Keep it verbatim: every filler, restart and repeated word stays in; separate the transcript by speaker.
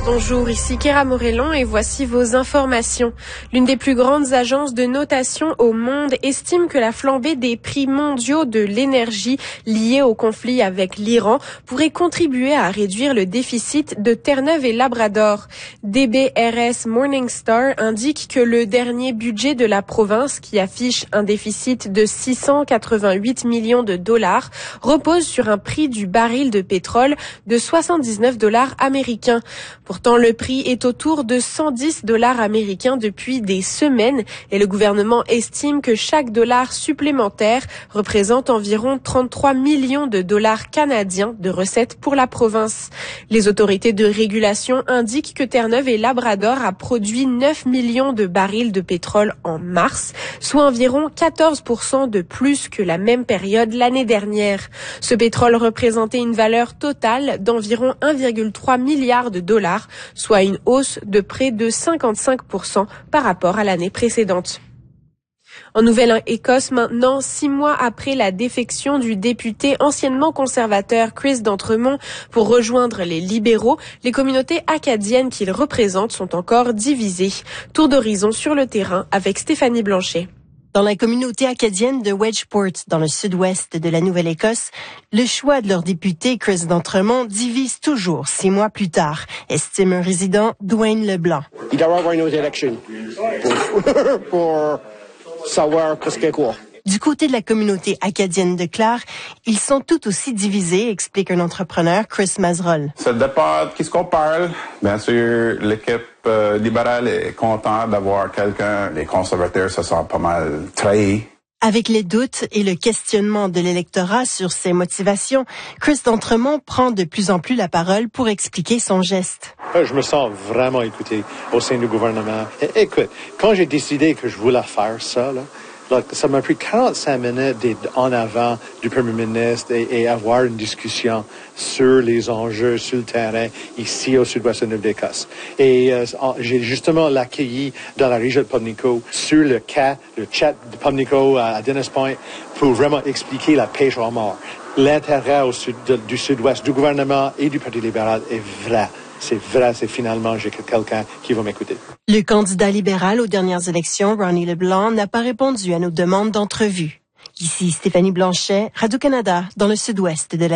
Speaker 1: Bonjour, ici Kéra Morellon et voici vos informations. L'une des plus grandes agences de notation au monde estime que la flambée des prix mondiaux de l'énergie liée au conflit avec l'Iran pourrait contribuer à réduire le déficit de Terre-Neuve et Labrador. D B R S Morningstar indique que le dernier budget de la province, qui affiche un déficit de six cent quatre-vingt-huit millions de dollars, repose sur un prix du baril de pétrole de soixante-dix-neuf dollars américains. Pourtant, le prix est autour de cent dix dollars américains depuis des semaines et le gouvernement estime que chaque dollar supplémentaire représente environ trente-trois millions de dollars canadiens de recettes pour la province. Les autorités de régulation indiquent que Terre-Neuve et Labrador a produit neuf millions de barils de pétrole en mars, soit environ quatorze pour cent de plus que la même période l'année dernière. Ce pétrole représentait une valeur totale d'environ un virgule trois milliard de dollars, soit une hausse de près de cinquante-cinq pour cent par rapport à l'année précédente. En Nouvelle-Écosse, maintenant, six mois après la défection du député anciennement conservateur Chris d'Entremont pour rejoindre les libéraux, les communautés acadiennes qu'il représente sont encore divisées. Tour d'horizon sur le terrain avec Stéphanie Blanchet.
Speaker 2: Dans la communauté acadienne de Wedgeport, dans le sud-ouest de la Nouvelle-Écosse, le choix de leur député Chris d'Entremont divise toujours six mois plus tard, estime un résident, Dwayne Leblanc.
Speaker 3: Il doit y avoir une autre élection pour, pour savoir qu'est-ce qu'il y a quoi.
Speaker 2: Du côté de la communauté acadienne de Clare, ils sont tout aussi divisés, explique un entrepreneur, Chris Mazerolle.
Speaker 4: Ça dépend de qui ce qu'on parle. Bien sûr, l'équipe euh, libérale est contente d'avoir quelqu'un. Les conservateurs se sentent pas mal trahis.
Speaker 2: Avec les doutes et le questionnement de l'électorat sur ses motivations, Chris d'Entremont prend de plus en plus la parole pour expliquer son geste.
Speaker 5: Je me sens vraiment écouté au sein du gouvernement. Écoute, quand j'ai décidé que je voulais faire ça, là, ça m'a pris quarante-cinq minutes d'être en avant du premier ministre et, et avoir une discussion sur les enjeux sur le terrain ici au sud-ouest de Nouvelle-Écosse. Et euh, j'ai justement l'accueilli dans la région de Pubnico sur le cas, le chat de Pubnico à, à Dennis Point pour vraiment expliquer la pêche au mort. L'intérêt au sud, de, du sud-ouest du gouvernement et du Parti libéral est vrai. C'est vrai, c'est finalement, j'ai quelqu'un qui va m'écouter.
Speaker 2: Le candidat libéral aux dernières élections, Ronnie Leblanc, n'a pas répondu à nos demandes d'entrevue. Ici Stéphanie Blanchet, Radio-Canada, dans le sud-ouest de la